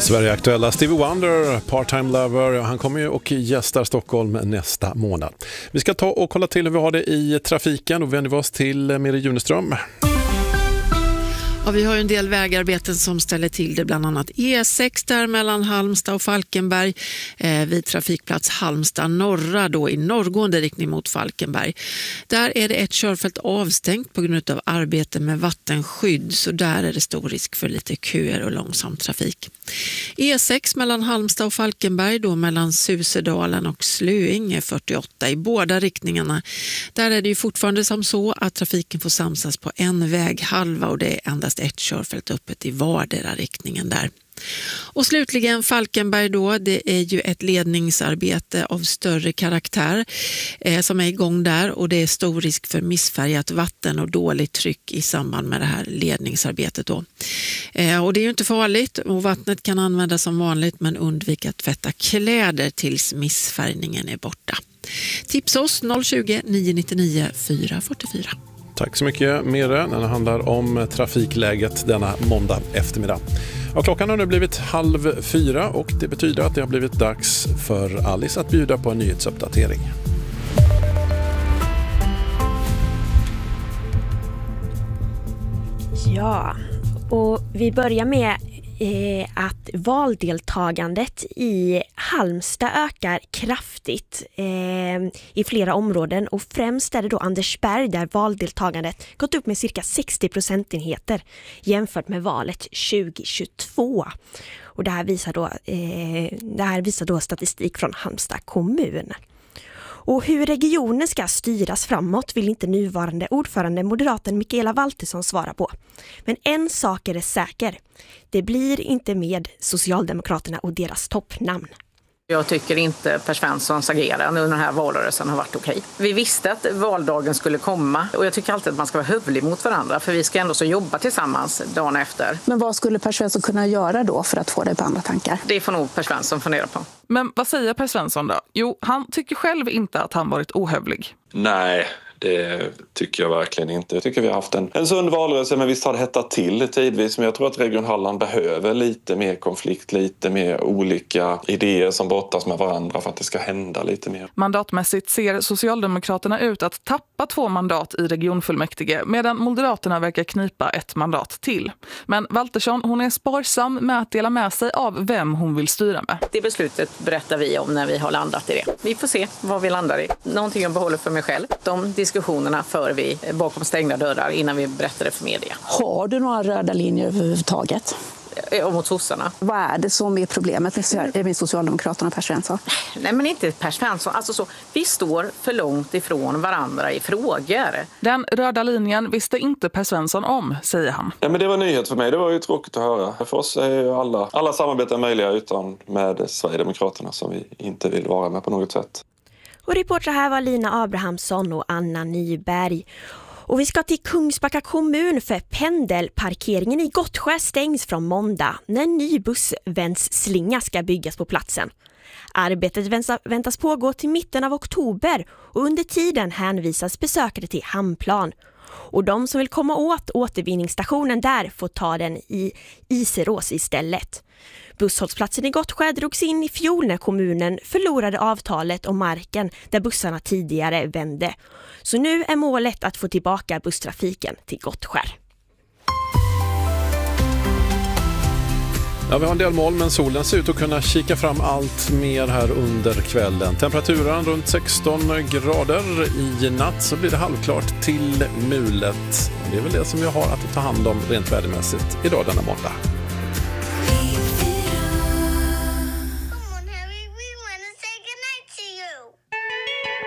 Sverigeaktuella Stevie Wonder, Part-Time Lover, han kommer ju och gästar Stockholm nästa månad. Vi ska ta och kolla till hur vi har det i trafiken och vänder vi oss till Miri Juneström. Ja, vi har ju en del vägarbeten som ställer till det, bland annat E6 där mellan Halmstad och Falkenberg vid trafikplats Halmstad norra då i norrgående riktning mot Falkenberg. Där är det ett körfält avstängt på grund av arbete med vattenskydd, så där är det stor risk för lite köer och långsam trafik. E6 mellan Halmstad och Falkenberg då mellan Susedalen och Slöinge 48 i båda riktningarna. Där är det ju fortfarande som så att trafiken får samsas på en väghalva och det är endast ett körfält öppet i vardera riktningen där. Och slutligen Falkenberg då, det är ju ett ledningsarbete av större karaktär som är igång där, och det är stor risk för missfärgat vatten och dåligt tryck i samband med det här ledningsarbetet då. Och det är ju inte farligt och vattnet kan användas som vanligt, men undvik att tvätta kläder tills missfärgningen är borta. Tipsa oss 020 999 444. Tack så mycket Mire när det handlar om trafikläget denna måndag eftermiddag. Ja, klockan har nu blivit 3:30 och det betyder att det har blivit dags för Alice att bjuda på en nyhetsuppdatering. Ja, och vi börjar med att valdeltagandet i Halmstad ökar kraftigt i flera områden, och främst är det då Andersberg där valdeltagandet gått upp med cirka 60 procentenheter jämfört med valet 2022. Och det här visar då statistik från Halmstad kommun. Och hur regionen ska styras framåt vill inte nuvarande ordförande moderaten Mikaela Valtersson svara på. Men en sak är det säker. Det blir inte med Socialdemokraterna och deras toppnamn. Jag tycker inte Per Svenssons agerande under den här valrörelsen har varit okej. Vi visste att valdagen skulle komma, och jag tycker alltid att man ska vara hövlig mot varandra, för vi ska ändå så jobba tillsammans dagen efter. Men vad skulle Per Svensson kunna göra då för att få dig på andra tankar? Det får nog Per Svensson fundera på. Men vad säger Per Svensson då? Jo, han tycker själv inte att han varit ohövlig. Nej, det tycker jag verkligen inte. Jag tycker vi har haft en sund valrörelse, men visst har det hettat till tidvis. Men jag tror att Region Halland behöver lite mer konflikt, lite mer olika idéer som brottas med varandra för att det ska hända lite mer. Mandatmässigt ser Socialdemokraterna ut att tappa 2 mandat i regionfullmäktige, medan Moderaterna verkar knipa 1 mandat till. Men Valtersson, hon är sparsam med att dela med sig av vem hon vill styra med. Det beslutet berättar vi om när vi har landat i det. Vi får se vad vi landar i. Någonting jag behåller för mig själv. De diskussionerna för vi bakom stängda dörrar innan vi berättar det för media. Har du några röda linjer överhuvudtaget? Och mot sossarna. Vad är det som är problemet med Socialdemokraterna och Per Svensson? Nej, men inte Per Svensson. Alltså så, vi står för långt ifrån varandra i frågor. Den röda linjen visste inte Per Svensson om, säger han. Ja, men det var nyhet för mig. Det var ju tråkigt att höra. För oss är ju alla samarbeten möjliga utan med Sverigedemokraterna som vi inte vill vara med på något sätt. Och reporter här var Lina Abrahamsson och Anna Nyberg. Och vi ska till Kungsbacka kommun, för pendelparkeringen i Gottskär stängs från måndag när en ny bussvändsslinga ska byggas på platsen. Arbetet väntas pågå till mitten av oktober, och under tiden hänvisas besökare till hamnplan. Och de som vill komma åt återvinningsstationen där får ta den i Iserås istället. Busshållsplatsen i Gottskär drogs in i fjol när kommunen förlorade avtalet om marken där bussarna tidigare vände. Så nu är målet att få tillbaka busstrafiken till Gottskär. Ja, vi har en del moln, men solen ser ut att kunna kika fram allt mer här under kvällen. Temperaturen runt 16 grader. I natt så blir det halvklart till mulet. Det är väl det som vi har att ta hand om rent vädermässigt idag denna måndag.